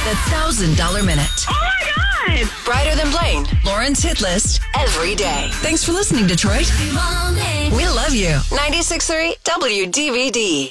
The $1,000 Minute. Oh my God! Brighter Than Blaine. Lauren's hit list every day. Thanks for listening, Detroit. We love you. 96.3 WDVD.